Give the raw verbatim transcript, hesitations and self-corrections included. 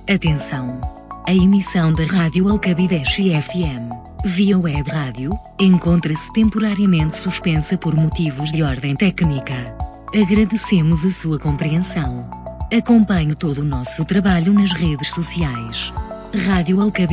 Atenção! A emissão da Rádio Alcabideche F M, via web rádio, encontra-se temporariamente suspensa por motivos de ordem técnica. Agradecemos a sua compreensão. Acompanhe todo o nosso trabalho nas redes sociais. Rádio Alcabideche